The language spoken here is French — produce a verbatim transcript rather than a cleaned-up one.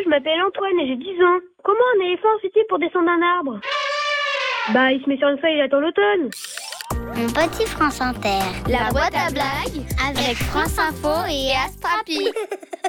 m'appelle Antoine et j'ai dix ans. Comment un éléphant fait-il pour descendre un arbre? Bah, il se met sur une feuille et il attend l'automne. Mon petit France Inter. La boîte à blagues avec France Info et Astrapi.